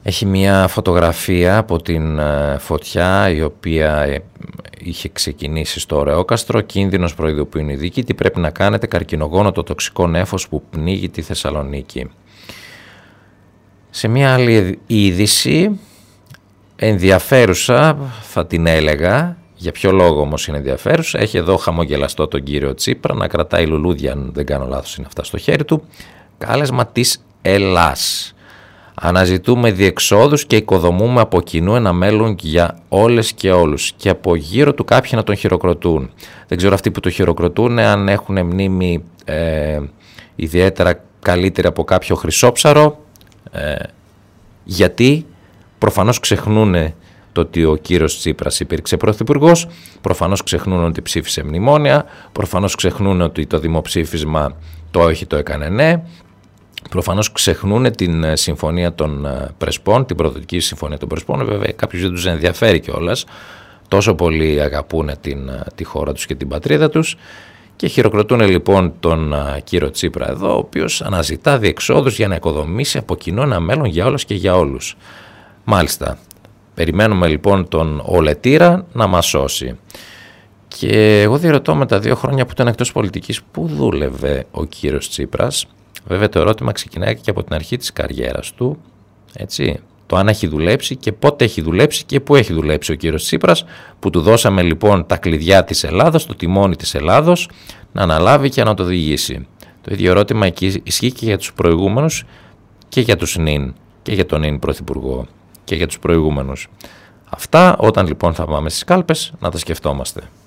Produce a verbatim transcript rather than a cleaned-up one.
Έχει μια φωτογραφία από την φωτιά η οποία είχε ξεκινήσει στο Ωρεόκαστρο. Κίνδυνος, προειδοποιούν οι ειδικοί, τι πρέπει να κάνετε, καρκινογόνο το τοξικό νέφος που πνίγει τη Θεσσαλονίκη. Σε μια άλλη είδηση, ενδιαφέρουσα θα την έλεγα, για ποιο λόγο όμως είναι ενδιαφέρουσα, έχει εδώ χαμογελαστό τον κύριο Τσίπρα να κρατάει λουλούδια, αν δεν κάνω λάθος είναι αυτά στο χέρι του, κάλεσμα της Ελλάς. Αναζητούμε διεξόδους και οικοδομούμε από κοινού ένα μέλλον για όλες και όλους. Και από γύρω του κάποιοι να τον χειροκροτούν. Δεν ξέρω αυτοί που το χειροκροτούν αν έχουν μνήμη ε, ιδιαίτερα καλύτερη από κάποιο χρυσόψαρο. Ε, γιατί προφανώς ξεχνούν το ότι ο κύριος Τσίπρας υπήρξε πρωθυπουργός. Προφανώς ξεχνούν ότι ψήφισε μνημόνια. Προφανώς ξεχνούν ότι το δημοψήφισμα το όχι το έκανε ναι. Προφανώς ξεχνούν την συμφωνία των Πρεσπών, την προδοτική συμφωνία των Πρεσπών. Βέβαια, κάποιους δεν τους ενδιαφέρει κιόλας. Τόσο πολύ αγαπούν την, τη χώρα τους και την πατρίδα τους. Και χειροκροτούν λοιπόν τον κύριο Τσίπρα εδώ, ο οποίος αναζητά διεξόδους για να οικοδομήσει από κοινό ένα μέλλον για όλες και για όλους. Μάλιστα, περιμένουμε λοιπόν τον Ολετήρα να μας σώσει. Και εγώ διερωτώ με τα δύο χρόνια που ήταν εκτός πολιτικής, πού δούλευε ο κύριος Τσίπρας. Βέβαια το ερώτημα ξεκινάει και από την αρχή της καριέρας του, έτσι, το αν έχει δουλέψει και πότε έχει δουλέψει και πού έχει δουλέψει ο κύριος Τσίπρας, που του δώσαμε λοιπόν τα κλειδιά της Ελλάδος, το τιμόνι της Ελλάδος, να αναλάβει και να το οδηγήσει. Το ίδιο ερώτημα εκεί ισχύει και για τους προηγούμενους και για τους νυν, και για τον νυν πρωθυπουργό και για τους προηγούμενους. Αυτά όταν λοιπόν θα πάμε στις κάλπες να τα σκεφτόμαστε.